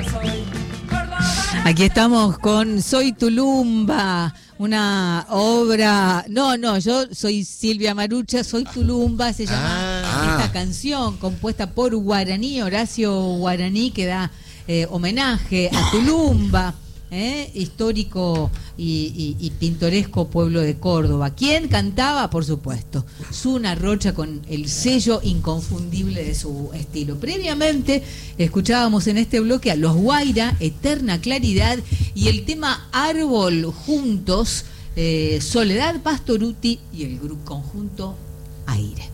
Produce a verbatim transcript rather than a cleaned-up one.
Aquí estamos con Soy Tulumba, una obra... No, no, yo soy Silvia Marucha, Soy Tulumba, se llama Ah. esta canción compuesta por Guaraní, Horacio Guaraní, que da eh, homenaje a Tulumba, eh, histórico y, y, y pintoresco pueblo de Córdoba. ¿Quién cantaba? Por supuesto, Zuna Rocha, con el sello inconfundible de su estilo. Previamente escuchábamos en este bloque a Los Guaira, Eterna Claridad, y el tema Árbol juntos, eh, Soledad Pastoruti y el grupo conjunto Aire.